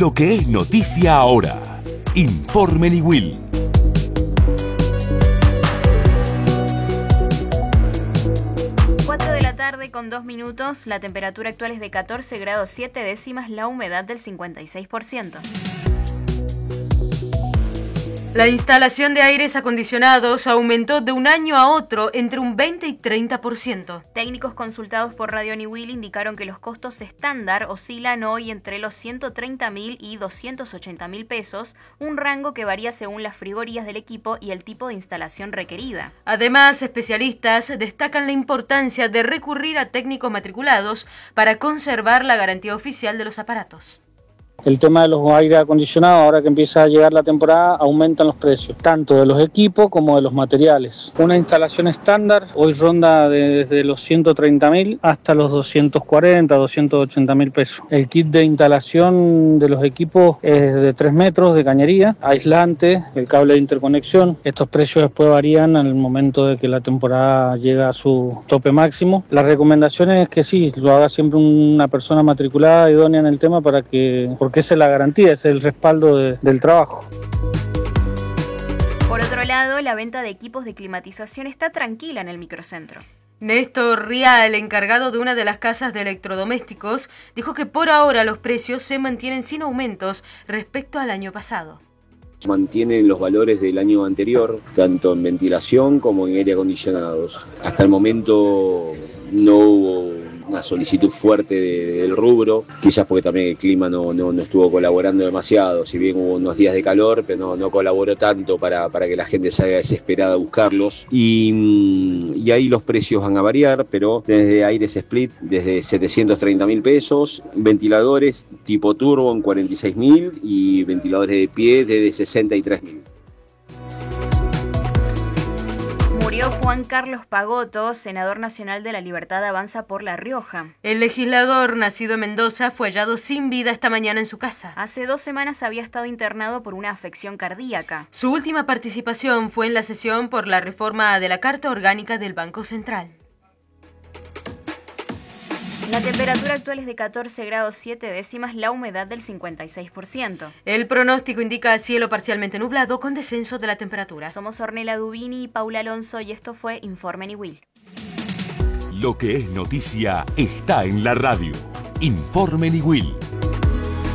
Lo que es noticia ahora. Informe Niwil. 4 de la tarde con 2 minutos, la temperatura actual es de 14 grados 7 décimas, la humedad del 56%. La instalación de aires acondicionados aumentó de un año a otro entre un 20 y 30%. Técnicos consultados por Radio Niwil indicaron que los costos estándar oscilan hoy entre los 130.000 y 280.000 pesos, un rango que varía según las frigorías del equipo y el tipo de instalación requerida. Además, especialistas destacan la importancia de recurrir a técnicos matriculados para conservar la garantía oficial de los aparatos. El tema de los aire acondicionados, ahora que empieza a llegar la temporada, aumentan los precios, tanto de los equipos como de los materiales. Una instalación estándar hoy ronda desde los 130.000 hasta los 240, 280.000 pesos. El kit de instalación de los equipos es de 3 metros de cañería, aislante, el cable de interconexión. Estos precios después varían al momento de que la temporada llega a su tope máximo. La recomendación es que sí, lo haga siempre una persona matriculada, idónea en el tema, porque esa es la garantía, ese es el respaldo del trabajo. Por otro lado, la venta de equipos de climatización está tranquila en el microcentro. Néstor Rial, encargado de una de las casas de electrodomésticos, dijo que por ahora los precios se mantienen sin aumentos respecto al año pasado. Mantienen los valores del año anterior, tanto en ventilación como en aire acondicionados. Hasta el momento no hubo una solicitud fuerte del rubro, quizás porque también el clima no estuvo colaborando demasiado, si bien hubo unos días de calor, pero no colaboró tanto para que la gente salga desesperada a buscarlos. Y ahí los precios van a variar, pero desde aires split, desde 730.000 pesos, ventiladores tipo turbo en 46.000 y ventiladores de pie desde 63.000. Murió Juan Carlos Pagotto, senador nacional de la Libertad Avanza por La Rioja. El legislador, nacido en Mendoza, fue hallado sin vida esta mañana en su casa. Hace 2 semanas había estado internado por una afección cardíaca. Su última participación fue en la sesión por la reforma de la Carta Orgánica del Banco Central. La temperatura actual es de 14 grados 7 décimas, la humedad del 56%. El pronóstico indica cielo parcialmente nublado con descenso de la temperatura. Somos Ornella Dubini y Paula Alonso y esto fue Informe Niwil. Lo que es noticia está en la radio. Informe Niwil.